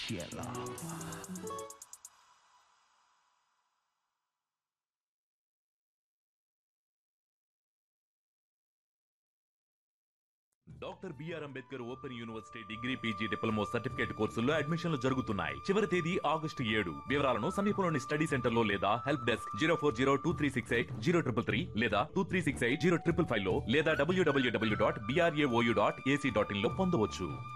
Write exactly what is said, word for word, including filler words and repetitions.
ఎలా doctor BR Ambedkar open university degree PG diploma certificate కోర్సుల్లో అడ్మిషన్లు జరుగుతున్నాయి. చివరి తేదీ ఆగస్టు ఏడు. వివరాలను సమీపంలోని స్టడీ సెంటర్ లో లేదా help desk zero four zero two three six eight zero triple three లేదా two three six eight zero triple five లో లేదా డబ్ల్యూడబ్ల్యూడబ్ల్యూ dot BRAOU dot AC dot in లో పొందవచ్చు.